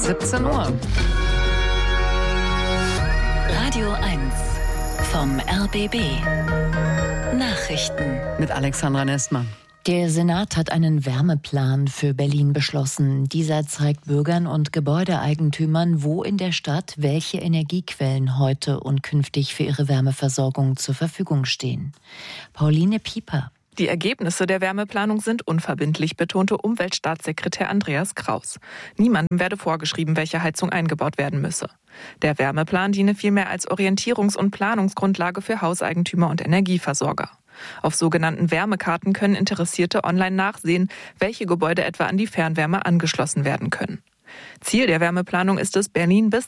17 Uhr. Radio 1 vom RBB. Nachrichten Mit Alexandra Nestmann. Der Senat hat einen Wärmeplan für Berlin beschlossen. Dieser zeigt Bürgern und Gebäudeeigentümern, wo in der Stadt welche Energiequellen heute und künftig für ihre Wärmeversorgung zur Verfügung stehen. Pauline Pieper. Die Ergebnisse der Wärmeplanung sind unverbindlich, betonte Umweltstaatssekretär Andreas Kraus. Niemandem werde vorgeschrieben, welche Heizung eingebaut werden müsse. Der Wärmeplan diene vielmehr als Orientierungs- und Planungsgrundlage für Hauseigentümer und Energieversorger. Auf sogenannten Wärmekarten können Interessierte online nachsehen, welche Gebäude etwa an die Fernwärme angeschlossen werden können. Ziel der Wärmeplanung ist es, Berlin bis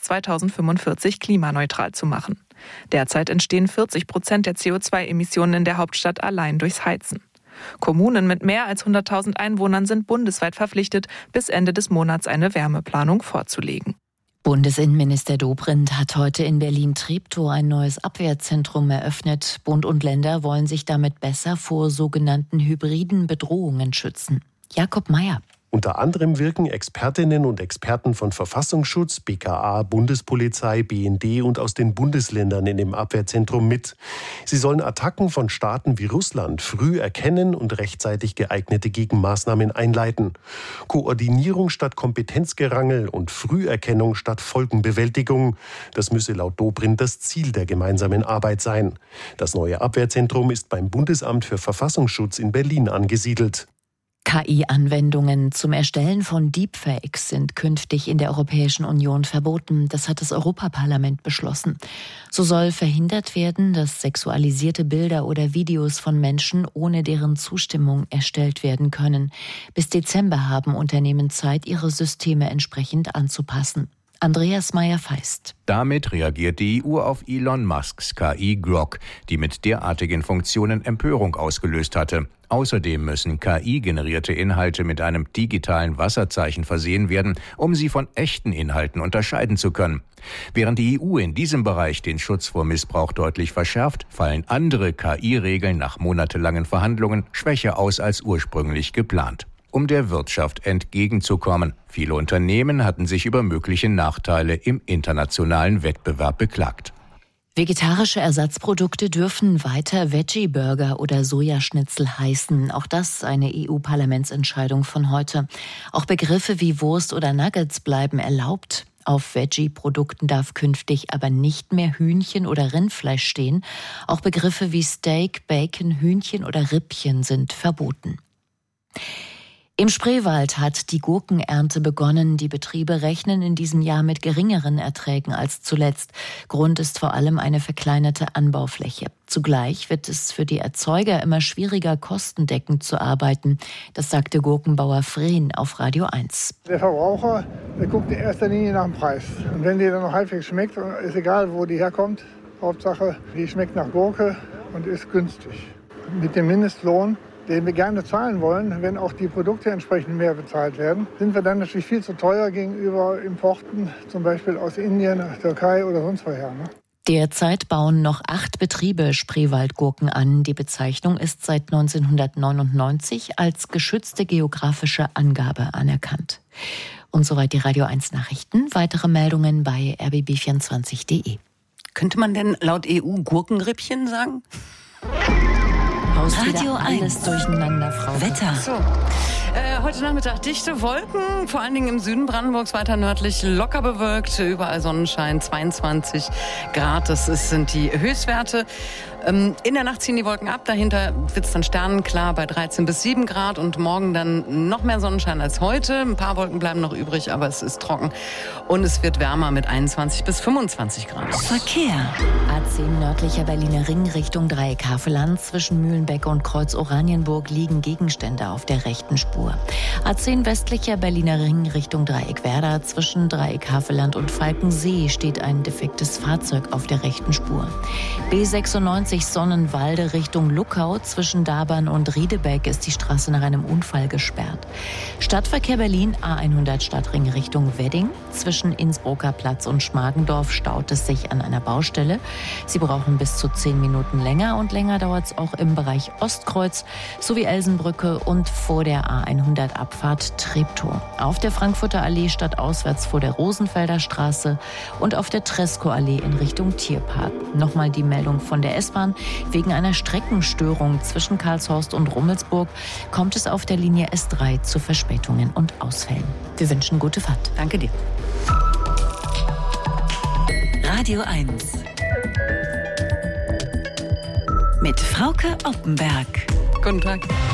2045 klimaneutral zu machen. Derzeit entstehen 40% der CO2-Emissionen in der Hauptstadt allein durchs Heizen. Kommunen mit mehr als 100.000 Einwohnern sind bundesweit verpflichtet, bis Ende des Monats eine Wärmeplanung vorzulegen. Bundesinnenminister Dobrindt hat heute in Berlin-Treptow ein neues Abwehrzentrum eröffnet. Bund und Länder wollen sich damit besser vor sogenannten hybriden Bedrohungen schützen. Jakob Mayer. Unter anderem wirken Expertinnen und Experten von Verfassungsschutz, BKA, Bundespolizei, BND und aus den Bundesländern in dem Abwehrzentrum mit. Sie sollen Attacken von Staaten wie Russland früh erkennen und rechtzeitig geeignete Gegenmaßnahmen einleiten. Koordinierung statt Kompetenzgerangel und Früherkennung statt Folgenbewältigung. Das müsse laut Dobrindt das Ziel der gemeinsamen Arbeit sein. Das neue Abwehrzentrum ist beim Bundesamt für Verfassungsschutz in Berlin angesiedelt. KI-Anwendungen zum Erstellen von Deepfakes sind künftig in der Europäischen Union verboten. Das hat das Europaparlament beschlossen. So soll verhindert werden, dass sexualisierte Bilder oder Videos von Menschen ohne deren Zustimmung erstellt werden können. Bis Dezember haben Unternehmen Zeit, ihre Systeme entsprechend anzupassen. Andreas Meyer-Feist. Damit reagiert die EU auf Elon Musks KI Grok, die mit derartigen Funktionen Empörung ausgelöst hatte. Außerdem müssen KI-generierte Inhalte mit einem digitalen Wasserzeichen versehen werden, um sie von echten Inhalten unterscheiden zu können. Während die EU in diesem Bereich den Schutz vor Missbrauch deutlich verschärft, fallen andere KI-Regeln nach monatelangen Verhandlungen schwächer aus als ursprünglich geplant. Um der Wirtschaft entgegenzukommen. Viele Unternehmen hatten sich über mögliche Nachteile im internationalen Wettbewerb beklagt. Vegetarische Ersatzprodukte dürfen weiter Veggie-Burger oder Sojaschnitzel heißen. Auch das eine EU-Parlamentsentscheidung von heute. Auch Begriffe wie Wurst oder Nuggets bleiben erlaubt. Auf Veggie-Produkten darf künftig aber nicht mehr Hühnchen oder Rindfleisch stehen. Auch Begriffe wie Steak, Bacon, Hühnchen oder Rippchen sind verboten. Im Spreewald hat die Gurkenernte begonnen. Die Betriebe rechnen in diesem Jahr mit geringeren Erträgen als zuletzt. Grund ist vor allem eine verkleinerte Anbaufläche. Zugleich wird es für die Erzeuger immer schwieriger, kostendeckend zu arbeiten. Das sagte Gurkenbauer Frehn auf Radio 1. Der Verbraucher, der guckt in erster Linie nach dem Preis. Und wenn die dann noch halbwegs schmeckt, ist egal, wo die herkommt. Hauptsache, die schmeckt nach Gurke und ist günstig. Mit dem Mindestlohn, den wir gerne zahlen wollen, wenn auch die Produkte entsprechend mehr bezahlt werden, sind wir dann natürlich viel zu teuer gegenüber Importen, zum Beispiel aus Indien, Türkei oder sonst woher. Derzeit bauen noch 8 Betriebe Spreewaldgurken an. Die Bezeichnung ist seit 1999 als geschützte geografische Angabe anerkannt. Und soweit die Radio 1 Nachrichten. Weitere Meldungen bei rbb24.de. Könnte man denn laut EU Gurkenrippchen sagen? Radio 1. Alles durcheinander, Frau. Wetter. So. Heute Nachmittag dichte Wolken, vor allen Dingen im Süden Brandenburgs, weiter nördlich locker bewölkt, überall Sonnenschein, 22 Grad, sind die Höchstwerte. In der Nacht ziehen die Wolken ab, dahinter wird es dann sternenklar bei 13 bis 7 Grad und morgen dann noch mehr Sonnenschein als heute. Ein paar Wolken bleiben noch übrig, aber es ist trocken und es wird wärmer mit 21 bis 25 Grad. Verkehr. A10 nördlicher Berliner Ring Richtung Dreieck Havelland. Zwischen Mühlenbeck und Kreuz Oranienburg liegen Gegenstände auf der rechten Spur. A10 westlicher Berliner Ring Richtung Dreieck Werder. Zwischen Dreieck Havelland und Falkensee steht ein defektes Fahrzeug auf der rechten Spur. B96 Sonnenwalde Richtung Luckau. Zwischen Dabern und Riedebeck ist die Straße nach einem Unfall gesperrt. Stadtverkehr Berlin, A100 Stadtring Richtung Wedding. Zwischen Innsbrucker Platz und Schmargendorf staut es sich an einer Baustelle. Sie brauchen bis zu 10 Minuten länger und länger dauert es auch im Bereich Ostkreuz sowie Elsenbrücke und vor der A100 Abfahrt Treptow. Auf der Frankfurter Allee stadtauswärts vor der Rosenfelder Straße und auf der Tresco-Allee in Richtung Tierpark. Nochmal die Meldung von der S-Bahn. Wegen einer Streckenstörung zwischen Karlshorst und Rummelsburg kommt es auf der Linie S3 zu Verspätungen und Ausfällen. Wir wünschen gute Fahrt. Danke dir. Radio 1 mit Frauke Oppenberg. Guten Tag.